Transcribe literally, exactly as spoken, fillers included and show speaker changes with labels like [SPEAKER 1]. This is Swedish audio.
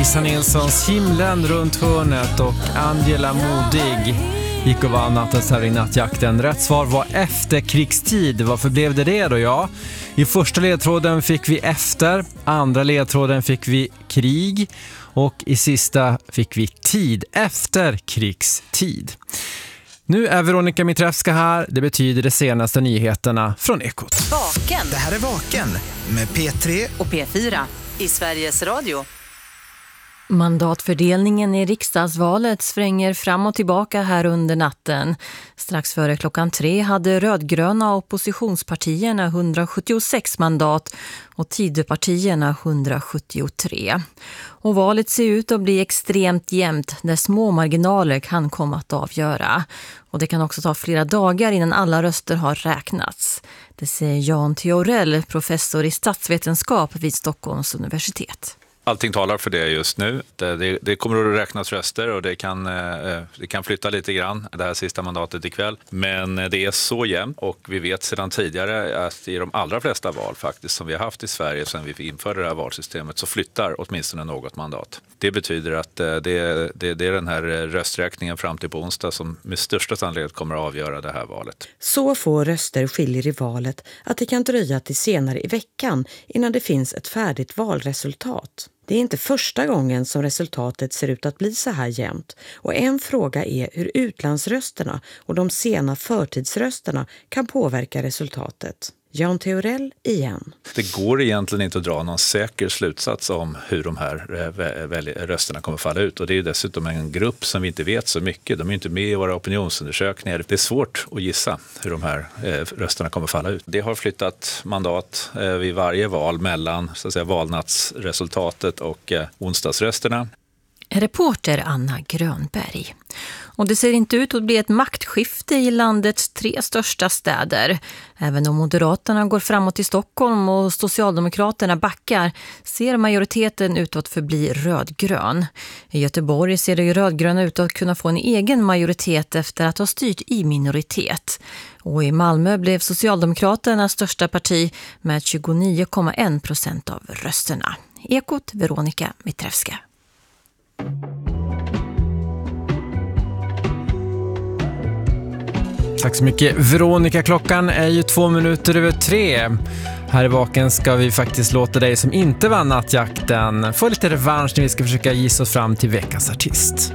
[SPEAKER 1] Lisa Nilssons Himlen runt hörnet och Angela Modig gick och vann nattens här i nattjakten. Rätt svar var efterkrigstid. Varför blev det det då? Ja, i första ledtråden fick vi efter, andra ledtråden fick vi krig och i sista fick vi tid efter krigstid. Nu är Veronica Mitrevska här. Det betyder de senaste nyheterna från Ekot.
[SPEAKER 2] Vaken.
[SPEAKER 3] Det här är Vaken med P tre
[SPEAKER 2] Och P fyra i Sveriges Radio.
[SPEAKER 4] Mandatfördelningen i riksdagsvalet svänger fram och tillbaka här under natten. Strax före klockan tre hade rödgröna oppositionspartierna hundrasjuttiosex mandat och Tidöpartierna hundrasjuttiotre. Och valet ser ut att bli extremt jämnt där små marginaler kan komma att avgöra. Och det kan också ta flera dagar innan alla röster har räknats. Det säger Jan Theorell, professor i statsvetenskap vid Stockholms universitet.
[SPEAKER 5] Allting talar för det just nu. Det, det, det kommer att räknas röster och det kan, eh, det kan flytta lite grann det här sista mandatet ikväll. Men det är så jämnt och vi vet sedan tidigare att i de allra flesta val faktiskt som vi har haft i Sverige sedan vi införde det här valsystemet så flyttar åtminstone något mandat. Det betyder att eh, det, det, det är den här rösträkningen fram till på onsdag som med största sannolikhet kommer att avgöra det här valet.
[SPEAKER 6] Så få röster skiljer i valet att det kan dröja till senare i veckan innan det finns ett färdigt valresultat. Det är inte första gången som resultatet ser ut att bli så här jämnt och en fråga är hur utlandsrösterna och de sena förtidsrösterna kan påverka resultatet. Jan Theorell igen.
[SPEAKER 5] Det går egentligen inte att dra någon säker slutsats om hur de här rösterna kommer att falla ut. Och det är ju dessutom en grupp som vi inte vet så mycket. De är inte med i våra opinionsundersökningar. Det är svårt att gissa hur de här rösterna kommer att falla ut. Det har flyttat mandat vid varje val mellan så att säga, valnatsresultatet och onsdagsrösterna.
[SPEAKER 4] Reporter Anna Grönberg. Och det ser inte ut att bli ett maktskifte i landets tre största städer. Även om Moderaterna går framåt i Stockholm och Socialdemokraterna backar ser majoriteten ut att förbli rödgrön. I Göteborg ser det rödgröna ut att kunna få en egen majoritet efter att ha styrt i minoritet. Och i Malmö blev Socialdemokraterna största parti med tjugonio komma en procent av rösterna. Ekot, Veronica Mitrevska.
[SPEAKER 1] Tack så mycket Veronica. Klockan är ju två minuter över tre. Här i Vaken ska vi faktiskt låta dig som inte vann nattjakten få lite revansch när vi ska försöka gissa oss fram till veckans artist.